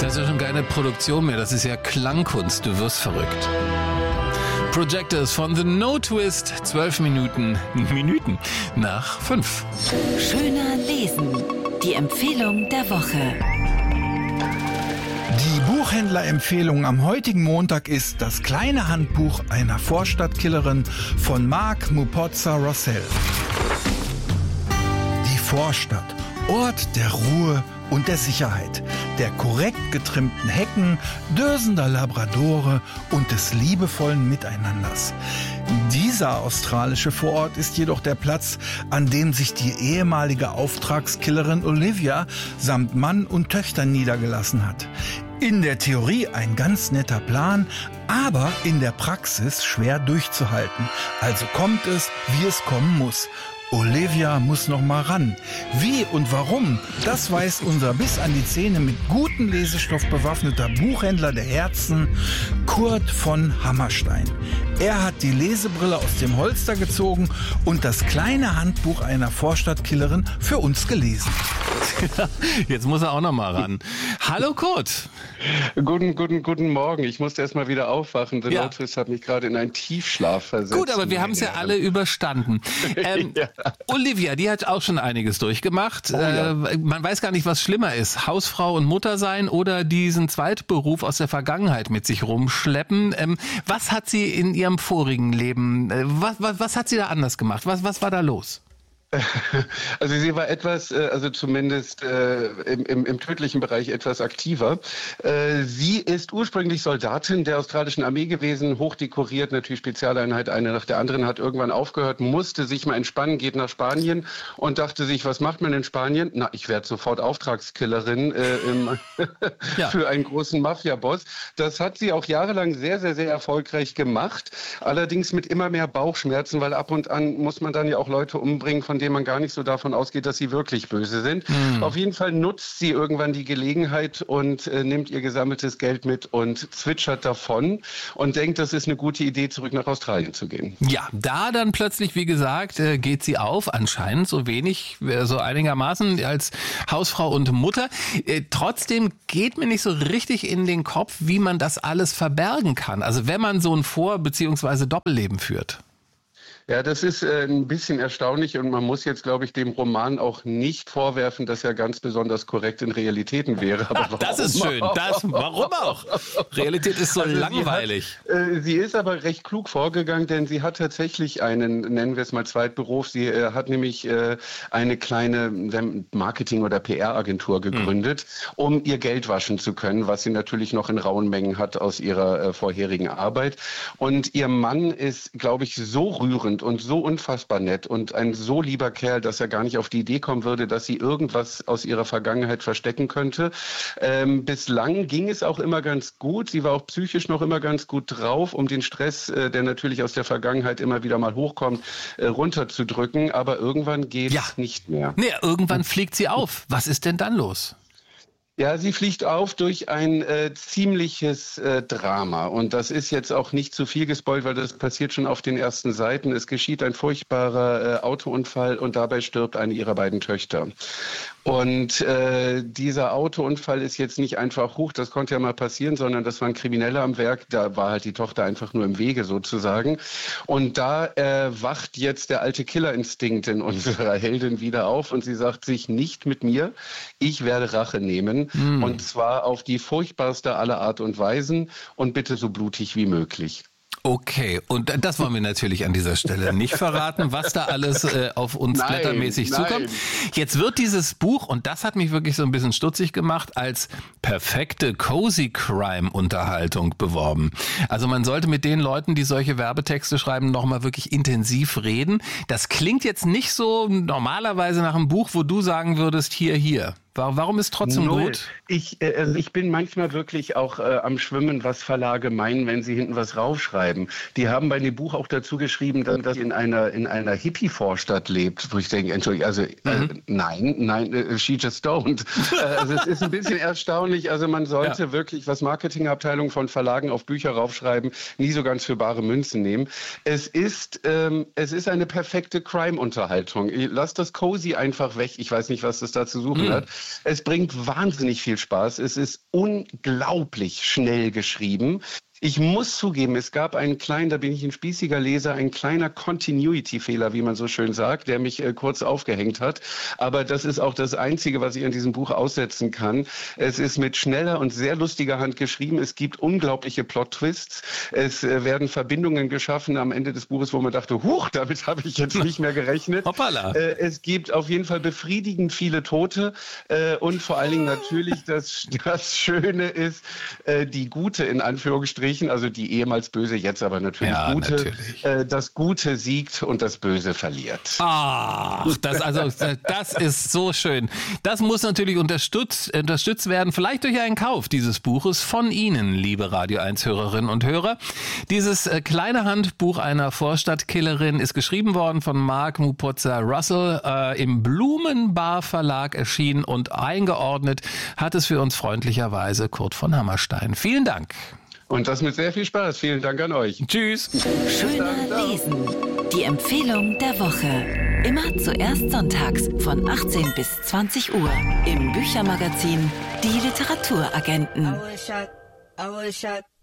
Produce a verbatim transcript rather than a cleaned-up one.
Das ist ja schon keine Produktion mehr, das ist ja Klangkunst, du wirst verrückt. Projectors von The No Twist, zwölf Minuten, Minuten nach fünf. Schöner lesen, die Empfehlung der Woche. Die Buchhändlerempfehlung am heutigen Montag ist Das kleine Handbuch einer Vorstadtkillerin von Mark Mupotza-Rossell. Die Vorstadt, Ort der Ruhe und der Sicherheit, der korrekt getrimmten Hecken, dösender Labradore und des liebevollen Miteinanders. Dieser australische Vorort ist jedoch der Platz, an dem sich die ehemalige Auftragskillerin Olivia samt Mann und Töchtern niedergelassen hat. In der Theorie ein ganz netter Plan, aber in der Praxis schwer durchzuhalten. Also kommt es, wie es kommen muss. Olivia muss noch mal ran. Wie und warum, das weiß unser bis an die Zähne mit gutem Lesestoff bewaffneter Buchhändler der Herzen, Kurt von Hammerstein. Er hat die Lesebrille aus dem Holster gezogen und das kleine Handbuch einer Vorstadtkillerin für uns gelesen. Jetzt muss er auch noch mal ran. Hallo Kurt. Guten, guten, guten Morgen. Ich musste erst mal wieder aufwachen. The Ja. No Twist hat mich gerade in einen Tiefschlaf versetzt. Gut, aber wir haben es ja alle überstanden. Ähm, Ja. Olivia, die hat auch schon einiges durchgemacht. Oh, ja. äh, man weiß gar nicht, was schlimmer ist. Hausfrau und Mutter sein oder diesen Zweitberuf aus der Vergangenheit mit sich rumschleppen. Ähm, was hat sie in ihrem vorigen Leben, äh, was, was, was hat sie da anders gemacht? Was, was war da los? Also sie war etwas, äh, also zumindest äh, im, im, im tödlichen Bereich etwas aktiver. Äh, sie ist ursprünglich Soldatin der australischen Armee gewesen, hochdekoriert, natürlich Spezialeinheit, eine nach der anderen, hat irgendwann aufgehört, musste sich mal entspannen, geht nach Spanien und dachte sich, was macht man in Spanien? Na, ich werde sofort Auftragskillerin äh, im Ja. für einen großen Mafia-Boss. Das hat sie auch jahrelang sehr, sehr, sehr erfolgreich gemacht. Allerdings mit immer mehr Bauchschmerzen, weil ab und an muss man dann ja auch Leute umbringen, von denen man gar nicht so davon ausgeht, dass sie wirklich böse sind. Mhm. Auf jeden Fall nutzt sie irgendwann die Gelegenheit und äh, nimmt ihr gesammeltes Geld mit und zwitschert davon und denkt, das ist eine gute Idee, zurück nach Australien zu gehen. Ja, da dann plötzlich, wie gesagt, äh, geht sie auf, anscheinend so wenig, äh, so einigermaßen als Hausfrau und Mutter. Äh, trotzdem geht mir nicht so richtig in den Kopf, wie man das alles verbergen kann. Also wenn man so ein Vor- bzw. Doppelleben führt. Ja, das ist äh, ein bisschen erstaunlich und man muss jetzt, glaube ich, dem Roman auch nicht vorwerfen, dass er ganz besonders korrekt in Realitäten wäre. Aber warum Das ist schön. Das, warum auch? Realität ist so Also langweilig. Sie, hat, äh, sie ist aber recht klug vorgegangen, denn sie hat tatsächlich einen, nennen wir es mal Zweitberuf. Sie äh, hat nämlich äh, eine kleine Marketing- oder P R-Agentur gegründet, hm. um ihr Geld waschen zu können, was sie natürlich noch in rauen Mengen hat aus ihrer äh, vorherigen Arbeit. Und ihr Mann ist, glaube ich, so rührend und so unfassbar nett und ein so lieber Kerl, dass er gar nicht auf die Idee kommen würde, dass sie irgendwas aus ihrer Vergangenheit verstecken könnte. Ähm, bislang ging es auch immer ganz gut. Sie war auch psychisch noch immer ganz gut drauf, um den Stress, äh, der natürlich aus der Vergangenheit immer wieder mal hochkommt, äh, runterzudrücken. Aber irgendwann geht es Ja. nicht mehr. Nee, irgendwann fliegt sie auf. Was ist denn dann los? Ja, sie fliegt auf durch ein äh, ziemliches äh, Drama. Und das ist jetzt auch nicht zu viel gespoilt, weil das passiert schon auf den ersten Seiten. Es geschieht ein furchtbarer äh, Autounfall und dabei stirbt eine ihrer beiden Töchter. Und äh, dieser Autounfall ist jetzt nicht einfach, huch, das konnte ja mal passieren, sondern das waren Kriminelle am Werk. Da war halt die Tochter einfach nur im Wege sozusagen. Und da äh, wacht jetzt der alte Killerinstinkt in unserer Heldin wieder auf und sie sagt sich, nicht mit mir, ich werde Rache nehmen. Mm. Und zwar auf die furchtbarste aller Art und Weisen und bitte so blutig wie möglich. Okay, und das wollen wir natürlich an dieser Stelle nicht verraten, was da alles äh, auf uns Nein, blättermäßig nein. zukommt. Jetzt wird dieses Buch, und das hat mich wirklich so ein bisschen stutzig gemacht, als perfekte Cozy Crime Unterhaltung beworben. Also man sollte mit den Leuten, die solche Werbetexte schreiben, nochmal wirklich intensiv reden. Das klingt jetzt nicht so normalerweise nach einem Buch, wo du sagen würdest, hier, hier. Warum ist trotzdem Null. gut? Ich, äh, also ich bin manchmal wirklich auch äh, am Schwimmen, was Verlage meinen, wenn sie hinten was raufschreiben. Die haben bei dem Buch auch dazu geschrieben, dass sie in einer in einer Hippie-Vorstadt lebt, wo ich denke, Entschuldigung, also äh, mhm. nein, nein, äh, she just don't. äh, also es ist ein bisschen erstaunlich. Also man sollte ja. wirklich, was Marketingabteilungen von Verlagen auf Bücher raufschreiben, nie so ganz für bare Münzen nehmen. Es ist ähm, es ist eine perfekte Crime-Unterhaltung. Lass das Cozy einfach weg. Ich weiß nicht, was das da zu suchen mhm. hat. Es bringt wahnsinnig viel Spaß. Es ist unglaublich schnell geschrieben. Ich muss zugeben, es gab einen kleinen, da bin ich ein spießiger Leser, ein kleiner Continuity-Fehler, wie man so schön sagt, der mich äh, kurz aufgehängt hat. Aber das ist auch das Einzige, was ich an diesem Buch aussetzen kann. Es ist mit schneller und sehr lustiger Hand geschrieben. Es gibt unglaubliche Plot-Twists. Es äh, werden Verbindungen geschaffen am Ende des Buches, wo man dachte, huch, damit habe ich jetzt nicht mehr gerechnet. Hoppala. Äh, es gibt auf jeden Fall befriedigend viele Tote. Äh, und vor allen Dingen natürlich, das, das Schöne ist, äh, die Gute in Anführungsstrichen, also die ehemals Böse, jetzt aber natürlich ja, Gute. Natürlich. Äh, das Gute siegt und das Böse verliert. Ach, das, also, das ist so schön. Das muss natürlich unterstützt, unterstützt werden, vielleicht durch einen Kauf dieses Buches von Ihnen, liebe Radio eins Hörerinnen und Hörer. Dieses äh, kleine Handbuch einer Vorstadtkillerin ist geschrieben worden von Mark Mupotzer-Russell, äh, im Blumenbar Verlag erschienen und eingeordnet hat es für uns freundlicherweise Kurt von Hammerstein. Vielen Dank. Und das mit sehr viel Spaß. Vielen Dank an euch. Tschüss. Schöner Lesen. Die Empfehlung der Woche. Immer zuerst sonntags von achtzehn bis zwanzig Uhr im Büchermagazin Die Literaturagenten.